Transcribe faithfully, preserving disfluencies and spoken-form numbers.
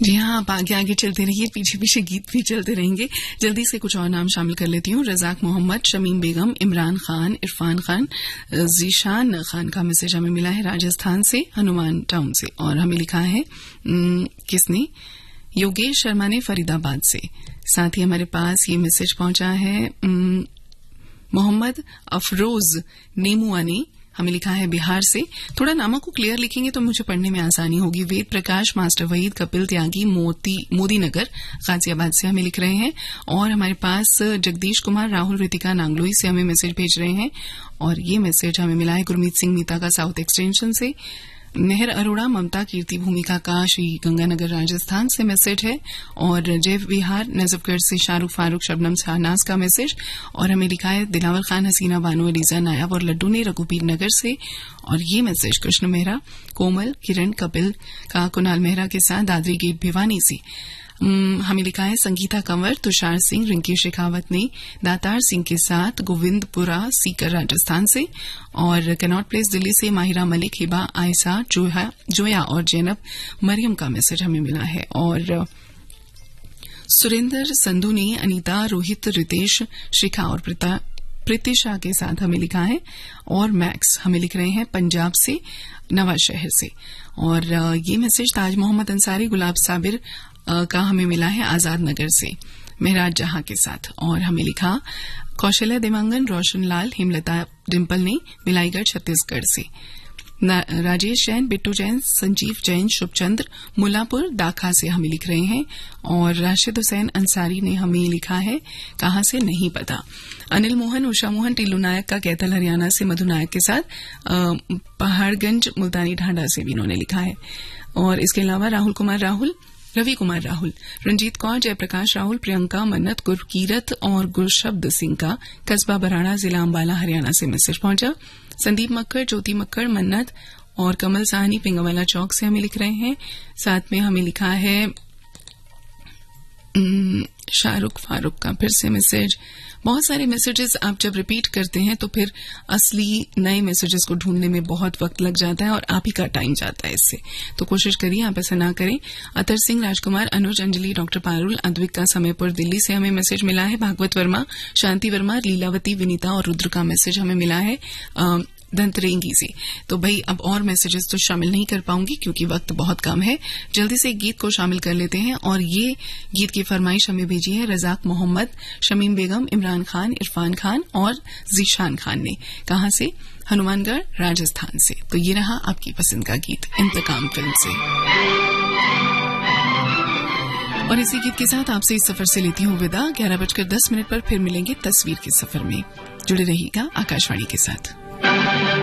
जी हाँ, आप आगे आगे चलते रहिए, पीछे पीछे गीत भी चलते रहेंगे। जल्दी से कुछ और नाम शामिल कर लेती हूँ। रजाक मोहम्मद, शमीम बेगम, इमरान खान, इरफान खान, जीशान खान का मैसेज हमें मिला है राजस्थान से, हनुमान टाउन से। और हमें लिखा है किसने, योगेश शर्मा ने फरीदाबाद से। साथ ही हमारे पास ये मैसेज पहुंचा है मोहम्मद अफरोज नेमुआ ने, हमें लिखा है बिहार से। थोड़ा नामों को क्लियर लिखेंगे तो मुझे पढ़ने में आसानी होगी। वेद प्रकाश, मास्टर वहीद, कपिल त्यागी, मोती मोदी नगर गाजियाबाद से हमें लिख रहे हैं। और हमारे पास जगदीश कुमार, राहुल, रितिका नांगलोई से हमें मैसेज भेज रहे हैं। और ये मैसेज हमें मिला है गुरमीत सिंह मीता का साउथ एक्सटेंशन से। मेहर अरोड़ा, ममता, कीर्ति, भूमिका का श्री गंगानगर राजस्थान से मैसेज है। और जय विहार नजफगढ़ से शाहरुख फारूक, शबनम शाहनाज का मैसेज। और हमें लिखा है दिलावर खान, हसीना बानो, एलिजा नायाब और लड्डू ने रघुबीर नगर से। और ये मैसेज कृष्ण मेहरा, कोमल, किरण, कपिल का कुणाल मेहरा के साथ दादरी गेट भिवानी से। हमें लिखा है संगीता कंवर, तुषार सिंह, रिंकी शेखावत ने दातार सिंह के साथ गोविंदपुरा सीकर राजस्थान से। और कैनॉट प्लेस दिल्ली से माहिरा मलिक, हिबा, आयसा, जोया, जोया और जैनब मरियम का मैसेज हमें मिला है। और सुरेंद्र संधू ने अनीता, रोहित, रितेश, शिखा और प्रीतिशा के साथ हमें लिखा है। और मैक्स हमें लिख रहे हैं पंजाब से, नवा शहर से। और ये मैसेज ताज मोहम्मद अंसारी, गुलाब साबिर का हमें मिला है आजाद नगर से, मेहराज जहां के साथ। और हमें लिखा कौशल्या देवांगन, रोशन लाल, हेमलता डिम्पल ने बिलाईगढ़ छत्तीसगढ़ से। राजेश जैन, बिट्टू जैन, संजीव जैन, शुभचंद्र मुल्लापुर दाखा से हमें लिख रहे हैं। और राशिद हुसैन अंसारी ने हमें लिखा है कहां से नहीं पता। अनिल मोहन, उषा मोहन, टीलू नायक का कैथल हरियाणा से मधु नायक के साथ, पहाड़गंज मुल्तानी ढांढा से भी इन्होंने लिखा है। और इसके अलावा राहुल कुमार राहुल, रवि कुमार राहुल, रंजीत कौर, जयप्रकाश राहुल, प्रियंका, मन्नत, गुरकीरत और गुरशब्द सिंह का कस्बा बराड़ा, जिला अंबाला, हरियाणा से मैसेज पहुंचा। संदीप मक्कड़, ज्योति मक्कड़, मन्नत और कमल साहनी पिंगवाला चौक से हमें लिख रहे हैं। साथ में हमें लिखा है शाहरुख फारूक का फिर से मैसेज। बहुत सारे मैसेजेस आप जब रिपीट करते हैं तो फिर असली नए मैसेजेस को ढूंढने में बहुत वक्त लग जाता है और आप ही का टाइम जाता है इससे, तो कोशिश करिए आप ऐसा ना करें। अतर सिंह, राजकुमार, अनुज, अंजलि, डॉक्टर पारुल, अद्विक का समयपुर दिल्ली से हमें मैसेज मिला है। भागवत वर्मा, शांति वर्मा, लीलावती, विनीता और रुद्र का मैसेज हमें मिला है दंतरेंगी से। तो भाई अब और मैसेजेस तो शामिल नहीं कर पाऊंगी क्योंकि वक्त बहुत कम है। जल्दी से गीत को शामिल कर लेते हैं। और ये गीत की फरमाइश हमें भेजी है रजाक मोहम्मद, शमीम बेगम, इमरान खान, इरफान खान और जीशान खान ने। कहां से? हनुमानगढ़ राजस्थान से। तो ये रहा आपकी पसंद का गीत इंतकाम फिल्म से। और इसी गीत के साथ आपसे इस सफर से लेती हूँ विदा। ग्यारह बजकर दस मिनट पर फिर मिलेंगे तस्वीर के सफर में। जुड़े रहिएगा आकाशवाणी के साथ।